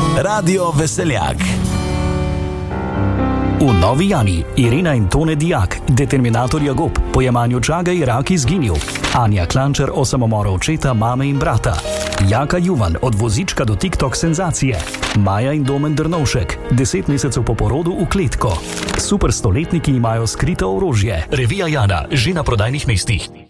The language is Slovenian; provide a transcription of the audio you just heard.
Radio Veseljak. V Novi Jani Irena in Tone Dijak, determinator Jagob, po jemanju čaga Irak izginil. Anja Klančer o samomoru očeta, mame in brata. Jaka Juvan, od vozička do TikTok senzacije. Maja in Domen Drnovšek, 10 mesecev po porodu v kletko. Super stoletniki imajo skrito orožje. Revija Jana, že na prodajnih mestih.